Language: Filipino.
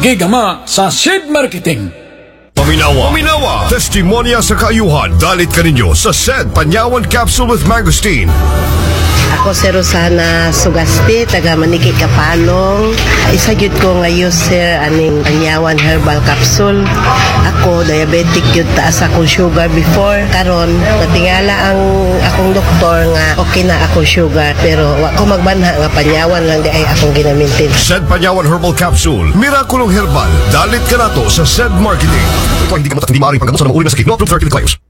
gigama sa SED Marketing. Paminawa, testimonya sa kaayuhan. Dalit ka ninyo sa SED Panyawan Capsule with Mangosteen. Ako si Rosana Sugasti, taga Maniki Kapalong. Isa gyud ko ngayon sir aning Panyawan Herbal Capsule. Ako diabetic gyud, taas akong sugar before. Karon natingala ang akong doktor nga okay na akong sugar, pero wa ko magbanha nga Panyawan lang di ay akong ginamintin. SED Panyawan Herbal Capsule, mirakulong herbal. Dalit ka na to sa SED Marketing. Ito ay hindi ka hindi maaaring panggamot sa mga uri na sakit. No approved therapeutic claims.